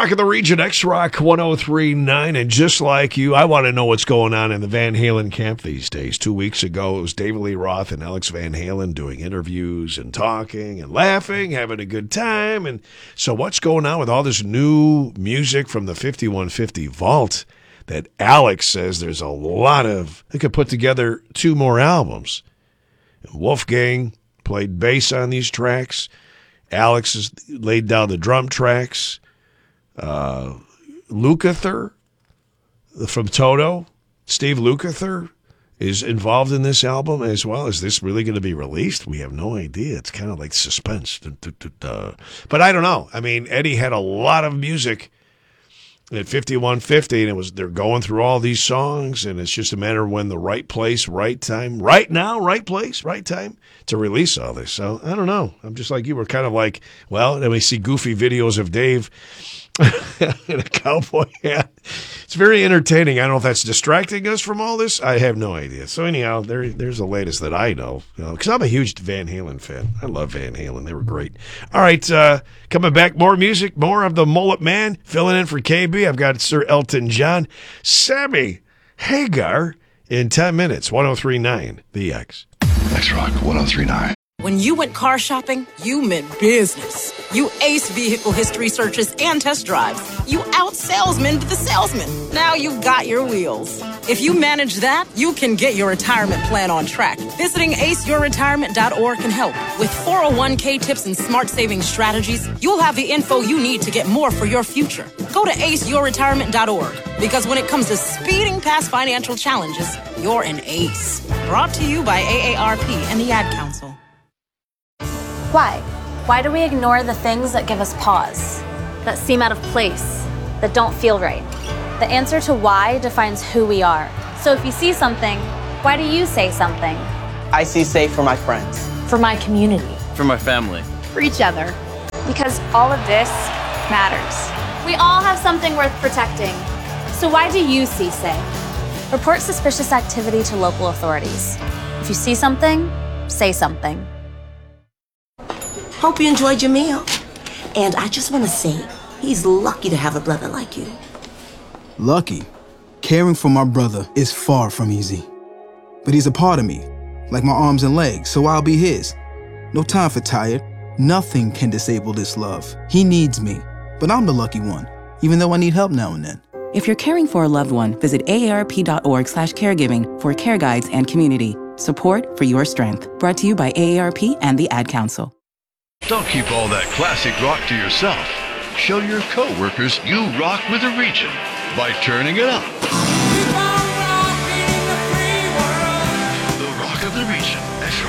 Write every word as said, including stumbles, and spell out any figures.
Rocking the Region, X-Rock one oh three point nine, and just like you, I want to know what's going on in the Van Halen camp these days. Two weeks ago, it was David Lee Roth and Alex Van Halen doing interviews and talking and laughing, having a good time. And so what's going on with all this new music from the fifty-one fifty Vault that Alex says there's a lot of, they could put together two more albums. Wolfgang played bass on these tracks. Alex has laid down the drum tracks. Uh, Lukather from Toto, Steve Lukather, is involved in this album as well. Is this really going to be released? We have no idea. It's kind of like suspense. But I don't know. I mean, Eddie had a lot of music at fifty-one fifty, and it was they're going through all these songs, and it's just a matter of when the right place, right time, right now, right place, right time to release all this. So I don't know. I'm just like you. We're kind of like, well, then we see goofy videos of Dave in a cowboy hat. It's very entertaining. I don't know if that's distracting us from all this. I have no idea. So anyhow, there, there's the latest that I know. Because you know, I'm a huge Van Halen fan. I love Van Halen. They were great. All right, uh, coming back, more music, more of the Mullet Man. Filling in for K B, I've got Sir Elton John. Sammy Hagar in ten minutes. one oh three point nine, The X. X-Rock one oh three point nine. When you went car shopping, you meant business. You aced vehicle history searches and test drives. You out-salesmaned the salesman. Now you've got your wheels. If you manage that, you can get your retirement plan on track. Visiting ace your retirement dot org can help. With four oh one k tips and smart saving strategies, you'll have the info you need to get more for your future. Go to ace your retirement dot org, because when it comes to speeding past financial challenges, you're an ace. Brought to you by A A R P and the Ad Council. Why? Why do we ignore the things that give us pause, that seem out of place, that don't feel right? The answer to why defines who we are. So if you see something, why do you say something? I see safe for my friends. For my community. For my family. For each other. Because all of this matters. We all have something worth protecting. So why do you see safe? Report suspicious activity to local authorities. If you see something, say something. Hope you enjoyed your meal. And I just want to say, he's lucky to have a brother like you. Lucky? Caring for my brother is far from easy. But he's a part of me, like my arms and legs, so I'll be his. No time for tired. Nothing can disable this love. He needs me, but I'm the lucky one, even though I need help now and then. If you're caring for a loved one, visit A A R P dot org slash caregiving for care guides and community. Support for your strength. Brought to you by A A R P and the Ad Council. Don't keep all that classic rock to yourself. Show your coworkers you rock with the region by turning it up.